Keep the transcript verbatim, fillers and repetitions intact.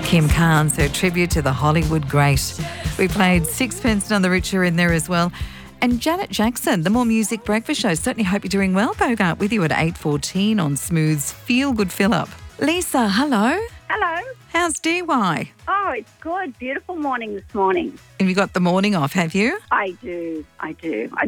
Kim Carnes, her tribute to the Hollywood great. We played Sixpence None the Richer in there as well. And Janet Jackson, the More Music Breakfast Show. Certainly hope you're doing well, Bogart, with you at eight fourteen on Smooth's Feel Good Fill Up. Lisa, hello. Hello. How's D Y? Oh, it's good. Beautiful morning this morning. Have you got the morning off, have you? I do. I do. I